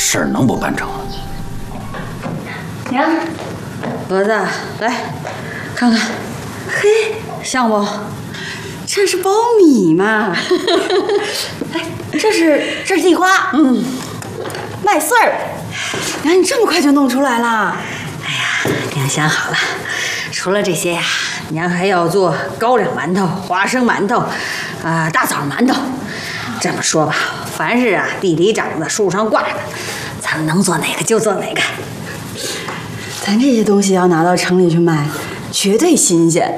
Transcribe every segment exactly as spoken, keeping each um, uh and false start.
事儿能不办成吗？ 娘， 儿子，来看看，嘿，像不？ 这是苞米嘛？哎，这是这是地瓜，嗯，麦穗儿。娘，你这么快就弄出来了？ 哎呀，娘想好了，除了这些呀，娘还要做高粱馒头、花生馒头，啊、呃，大枣馒头。这么说吧，凡是啊地里长的、树上挂的，咱们能做哪个就做哪个。 咱这些东西要拿到城里去卖，绝对新鲜。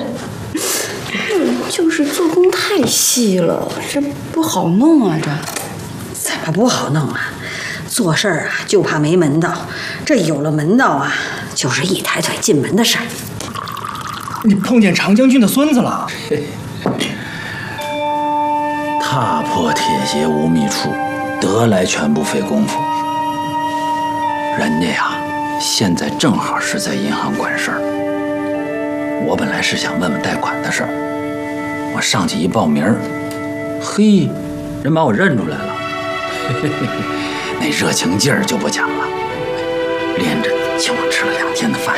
就是做工太细了，这不好弄啊！这怎么不好弄啊？做事儿啊就怕没门道，这有了门道啊，就是一抬腿进门的事儿。 你碰见常将军的孙子了？ 踏破铁鞋无觅处，得来全不费工夫。人家呀，现在正好是在银行管事儿。我本来是想问问贷款的事儿，我上去一报名儿，嘿，人把我认出来了，那热情劲儿就不讲了，连着请我吃了两天的饭，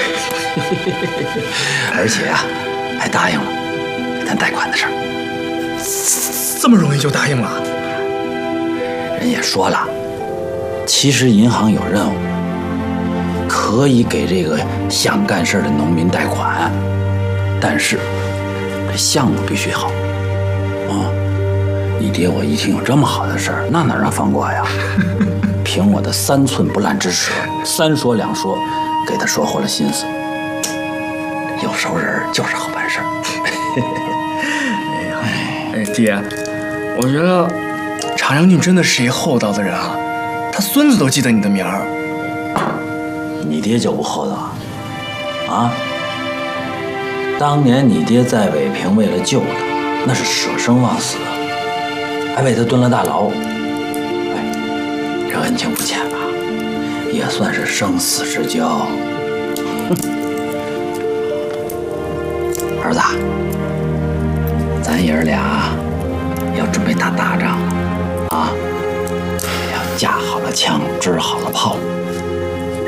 而且啊，还答应了咱贷款的事儿。 这么容易就答应了？ 人也说了，其实银行有任务，可以给这个想干事的农民贷款，但是这项目必须好。啊，你爹我一听有这么好的事儿，那哪让放过呀？凭我的三寸不烂之舌，三说两说，给他说活了心思。有熟人就是好办事儿。 哎，爹，我觉得常将军真的是一厚道的人啊，他孙子都记得你的名儿。 你爹就不厚道啊？当年你爹在北平为了救他，那是舍生忘死，还为他蹲了大牢。哎，这恩情不浅吧？也算是生死之交。哼，儿子，咱爷儿俩要准备打大仗了啊！要架好了枪，支好了炮。